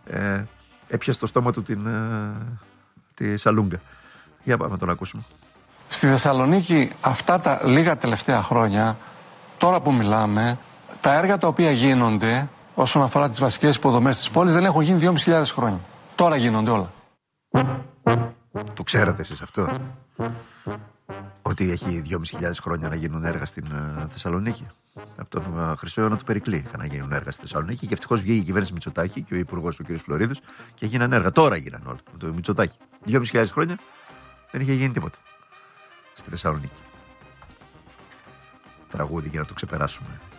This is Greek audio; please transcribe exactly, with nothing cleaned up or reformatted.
ε, έπιασε στο στόμα του την, ε, τη σαλούγκα. Για πάμε να τον ακούσουμε. Στη Θεσσαλονίκη αυτά τα λίγα τελευταία χρόνια, τώρα που μιλάμε, τα έργα τα οποία γίνονται όσον αφορά τις βασικές υποδομές της πόλης δεν έχουν γίνει δυόμισι χιλιάδες χρόνια. Τώρα γίνονται όλα. Το ξέρατε εσείς αυτό? Ότι έχει δυόμισι χιλιάδες χρόνια να γίνουν έργα στην uh, Θεσσαλονίκη. Από τον uh, Χρυσό αιώνα του Περικλή είχαν να γίνουν έργα στη Θεσσαλονίκη και ευτυχώς βγήκε η κυβέρνηση Μητσοτάκη και ο υπουργός ο κ. Φλωρίδος και έγιναν έργα. Τώρα έγιναν όλα με το Μητσοτάκη. δυόμισι χιλιάδες χρόνια δεν είχε γίνει τίποτα στη Θεσσαλονίκη. Τραγούδι για να το ξεπεράσουμε.